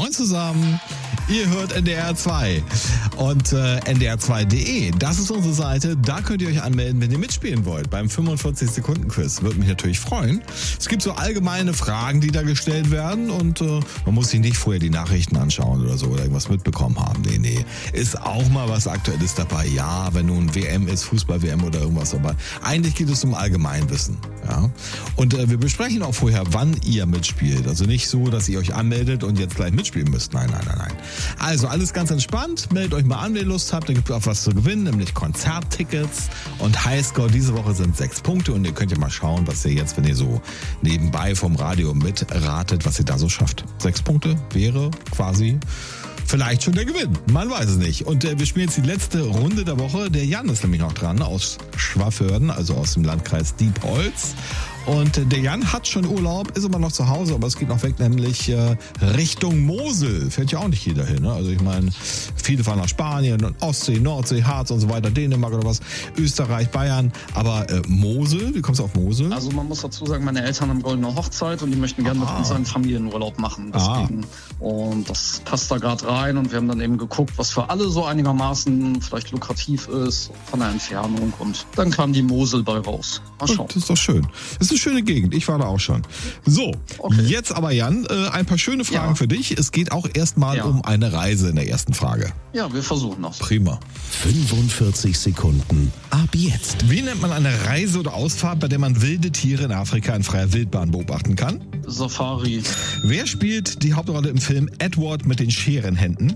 Moin zusammen. Ihr hört NDR 2 und ndr2.de, das ist unsere Seite, da könnt ihr euch anmelden, wenn ihr mitspielen wollt beim 45-Sekunden-Quiz. Würde mich natürlich freuen. Es gibt so allgemeine Fragen, die da gestellt werden und man muss sich nicht vorher die Nachrichten anschauen oder so oder irgendwas mitbekommen haben. Nee. Ist auch mal was Aktuelles dabei. Ja, wenn nun WM ist, Fußball-WM oder irgendwas, aber eigentlich geht es um Allgemeinwissen. Ja? Und wir besprechen auch vorher, wann ihr mitspielt. Also nicht so, dass ihr euch anmeldet und jetzt gleich mitspielen müsst. Nein. Also alles ganz entspannt. Meldet euch mal an, wenn ihr Lust habt. Da gibt es auch was zu gewinnen, nämlich Konzerttickets. Und Highscore diese Woche sind 6 Punkte. Und ihr könnt ja mal schauen, was ihr jetzt, wenn ihr so nebenbei vom Radio mitratet, was ihr da so schafft. 6 Punkte wäre quasi vielleicht schon der Gewinn. Man weiß es nicht. Und wir spielen jetzt die letzte Runde der Woche. Der Jan ist nämlich noch dran aus Schwaförden, also aus dem Landkreis Diepholz. Und der Jan hat schon Urlaub, ist immer noch zu Hause, aber es geht noch weg, nämlich Richtung Mosel. Fährt ja auch nicht jeder hin. Ne? Also ich meine, viele fahren nach Spanien und Ostsee, Nordsee, Harz und so weiter, Dänemark oder was, Österreich, Bayern. Aber Mosel, wie kommst du auf Mosel? Also man muss dazu sagen, meine Eltern haben goldene Hochzeit und die möchten gerne mit uns einen Familienurlaub machen. Deswegen. Und das passt da gerade rein und wir haben dann eben geguckt, was für alle so einigermaßen vielleicht lukrativ ist von der Entfernung. Und dann kam die Mosel bei raus. Mal schauen. Das ist doch schön. Das ist eine schöne Gegend. Ich war da auch schon. So, okay. Jetzt aber Jan, ein paar schöne Fragen für dich. Es geht auch erstmal um eine Reise in der ersten Frage. Ja, wir versuchen das. Prima. 45 Sekunden ab jetzt. Wie nennt man eine Reise oder Ausfahrt, bei der man wilde Tiere in Afrika in freier Wildbahn beobachten kann? Safari. Wer spielt die Hauptrolle im Film Edward mit den Scherenhänden?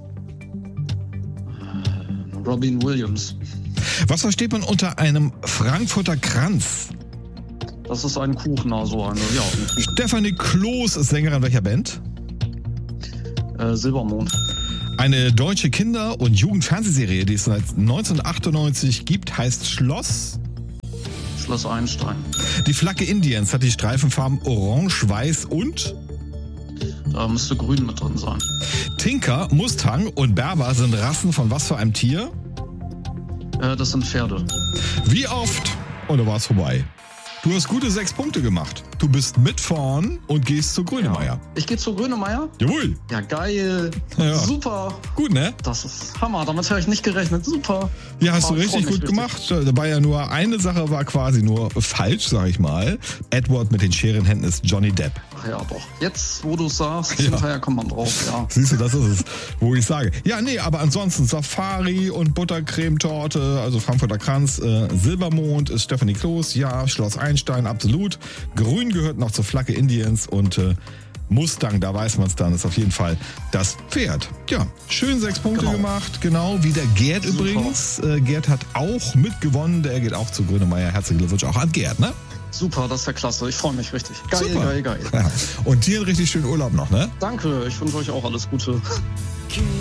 Robin Williams. Was versteht man unter einem Frankfurter Kranz? Das ist ein Kuchen, also eine, ja. Stefanie Kloß ist Sängerin welcher Band? Silbermond. Eine deutsche Kinder- und Jugendfernsehserie, die es seit 1998 gibt, heißt Schloss Einstein. Die Flagge Indiens hat die Streifenfarben Orange, Weiß und? Da müsste Grün mit drin sein. Tinker, Mustang und Berber sind Rassen von was für einem Tier? Das sind Pferde. Wie oft? Oder war es vorbei? Du hast gute 6 Punkte gemacht. Du bist mit vorn und gehst zu Grönemeyer. Ja. Ich gehe zu Grönemeyer? Jawohl. Ja, geil. Ja. Super. Gut, ne? Das ist Hammer. Damit habe ich nicht gerechnet. Super. Ja, hast du richtig gut gemacht. Dabei ja nur eine Sache war quasi nur falsch, sag ich mal. Edward mit den Scherenhänden ist Johnny Depp. Ach ja, doch. Jetzt, wo du es sagst, hinterher kommt man drauf, ja. Siehst du, das ist es, wo ich sage. Ja, nee, aber ansonsten Safari und Buttercremetorte, also Frankfurter Kranz, Silbermond ist Stefanie Kloß, ja, Schloss Einstein, absolut. Grün gehört noch zur Flagge Indiens und Mustang, da weiß man es dann, ist auf jeden Fall das Pferd. Ja, schön 6 Punkte gemacht, genau, wie der Gerd übrigens. Gerd hat auch mitgewonnen, der geht auch zu Grönemeyer. Herzlichen Glückwunsch auch an Gerd, ne? Super, das ist ja klasse. Ich freue mich richtig. Geil, super. Geil. Ja. Und dir einen richtig schönen Urlaub noch, ne? Danke, ich wünsche euch auch alles Gute.